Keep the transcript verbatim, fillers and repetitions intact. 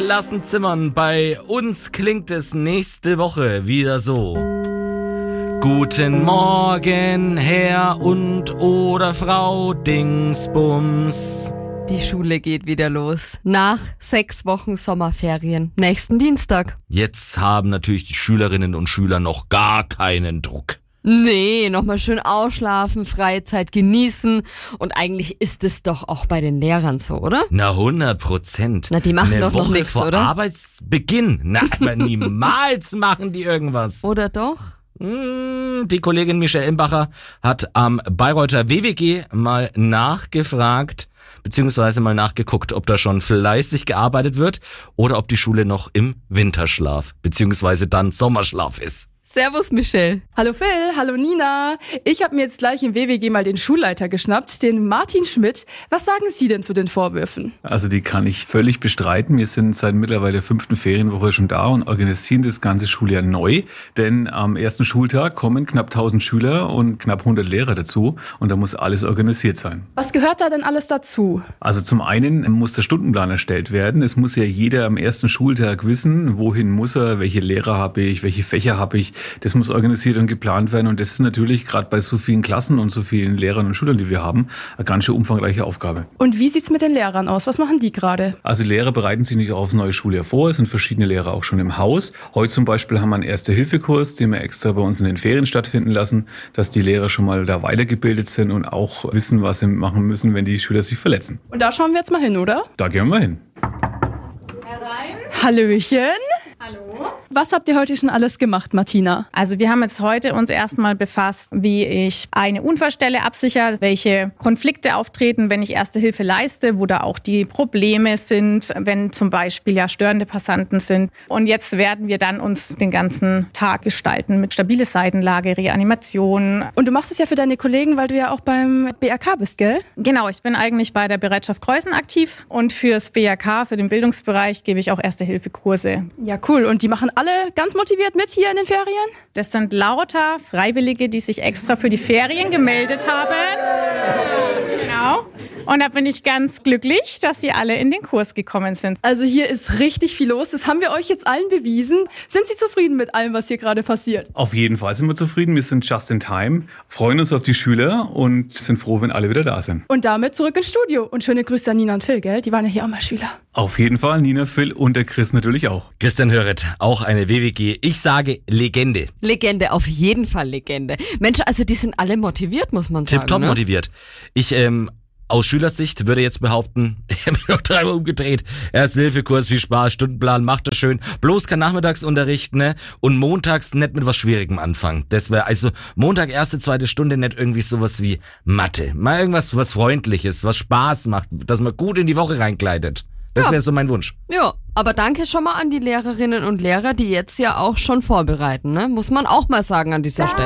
Klassenzimmern. Bei uns klingt es nächste Woche wieder so. Guten Morgen, Herr und oder Frau Dingsbums. Die Schule geht wieder los. Nach sechs Wochen Sommerferien. Nächsten Dienstag. Jetzt haben natürlich die Schülerinnen und Schüler noch gar keinen Druck. Nee, nochmal schön ausschlafen, freie Zeit genießen. Und eigentlich ist es doch auch bei den Lehrern so, oder? Na, hundert Prozent. Na, die machen Eine doch noch Woche nichts, vor oder? Arbeitsbeginn. Na, aber niemals machen die irgendwas. Oder doch? Hm, die Kollegin Michelle Imbacher hat am Bayreuther W W G mal nachgefragt, beziehungsweise mal nachgeguckt, ob da schon fleißig gearbeitet wird oder ob die Schule noch im Winterschlaf, beziehungsweise dann Sommerschlaf ist. Servus, Michelle. Hallo Phil, hallo Nina. Ich habe mir jetzt gleich im W W G mal den Schulleiter geschnappt, den Martin Schmidt. Was sagen Sie denn zu den Vorwürfen? Also die kann ich völlig bestreiten. Wir sind seit mittlerweile der fünften Ferienwoche schon da und organisieren das ganze Schuljahr neu. Denn am ersten Schultag kommen knapp tausend Schüler und knapp hundert Lehrer dazu und da muss alles organisiert sein. Was gehört da denn alles dazu? Also zum einen muss der Stundenplan erstellt werden. Es muss ja jeder am ersten Schultag wissen, wohin muss er, welche Lehrer habe ich, welche Fächer habe ich. Das muss organisiert und geplant werden und das ist natürlich gerade bei so vielen Klassen und so vielen Lehrern und Schülern, die wir haben, eine ganz schön umfangreiche Aufgabe. Und wie sieht's mit den Lehrern aus? Was machen die gerade? Also Lehrer bereiten sich nicht auch aufs neue Schuljahr vor. Es sind verschiedene Lehrer auch schon im Haus. Heute zum Beispiel haben wir einen Erste-Hilfe-Kurs, den wir extra bei uns in den Ferien stattfinden lassen, dass die Lehrer schon mal da weitergebildet sind und auch wissen, was sie machen müssen, wenn die Schüler sich verletzen. Und da schauen wir jetzt mal hin, oder? Da gehen wir hin. Herein. Hallöchen. Hallo. Was habt ihr heute schon alles gemacht, Martina? Also wir haben jetzt heute uns erstmal befasst, wie ich eine Unfallstelle absichere, welche Konflikte auftreten, wenn ich Erste Hilfe leiste, wo da auch die Probleme sind, wenn zum Beispiel ja störende Passanten sind. Und jetzt werden wir dann uns den ganzen Tag gestalten mit stabile Seitenlage, Reanimation. Und du machst es ja für deine Kollegen, weil du ja auch beim B R K bist, gell? Genau, ich bin eigentlich bei der Bereitschaft Kreuzen aktiv und fürs B R K, für den Bildungsbereich, gebe ich auch Erste-Hilfe-Kurse. Ja, cool. Und die machen alle ganz motiviert mit hier in den Ferien? Das sind lauter Freiwillige, die sich extra für die Ferien gemeldet haben. Genau. Und da bin ich ganz glücklich, dass sie alle in den Kurs gekommen sind. Also hier ist richtig viel los. Das haben wir euch jetzt allen bewiesen. Sind Sie zufrieden mit allem, was hier gerade passiert? Auf jeden Fall sind wir zufrieden. Wir sind just in time, freuen uns auf die Schüler und sind froh, wenn alle wieder da sind. Und damit zurück ins Studio. Und schöne Grüße an Nina und Phil, gell? Die waren ja hier auch mal Schüler. Auf jeden Fall, Nina, Phil und der Chris natürlich auch. Christian Höret, auch eine W W G. Ich sage Legende. Legende, auf jeden Fall Legende. Mensch, also die sind alle motiviert, muss man sagen. Tipptopp ne? motiviert. Ich, ähm, aus Schülersicht würde jetzt behaupten, ich habe mich noch dreimal umgedreht. Erste-Hilfe-Kurs, viel Spaß, Stundenplan, macht das schön. Bloß kein Nachmittagsunterricht, ne? Und montags nicht mit was Schwierigem anfangen. Das wäre also Montag, erste, zweite Stunde nicht irgendwie sowas wie Mathe. Mal irgendwas, was Freundliches, was Spaß macht, dass man gut in die Woche reinkleidet. Das Ja. wäre so mein Wunsch. Ja, aber danke schon mal an die Lehrerinnen und Lehrer, die jetzt ja auch schon vorbereiten, ne? Muss man auch mal sagen an dieser Stelle.